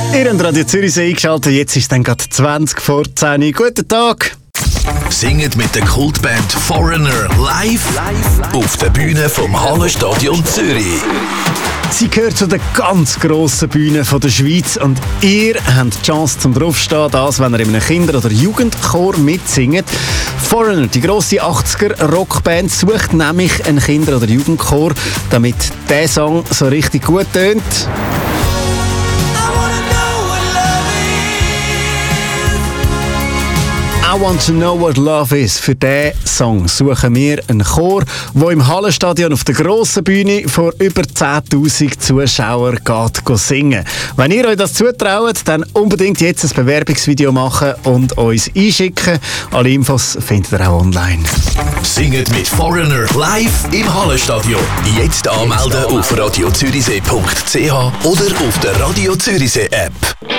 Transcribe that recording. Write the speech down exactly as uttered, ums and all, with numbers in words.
Ihr habt Radio Zürichsee eingeschaltet, jetzt ist es dann gerade zwanzig vor zehn. Guten Tag! Singet mit der Kultband Foreigner live, live auf der Bühne vom Hallenstadion Zürich. Sie gehört zu den ganz grossen Bühnen der Schweiz und ihr habt die Chance zum Draufstehen, das, wenn ihr in einem Kinder- oder Jugendchor mitsingt. Foreigner, die grosse achtziger-Rockband, sucht nämlich einen Kinder- oder Jugendchor, damit dieser Song so richtig gut tönt. I want to know what love is. Für diesen Song suchen wir einen Chor, der im Hallenstadion auf der grossen Bühne vor über zehntausend Zuschauern geht singen. Wenn ihr euch das zutraut, dann unbedingt jetzt ein Bewerbungsvideo machen und uns einschicken. Alle Infos findet ihr auch online. Singet mit Foreigner live im Hallenstadion. Jetzt anmelden auf radio zürichsee punkt c h oder auf der Radio Zürichsee App.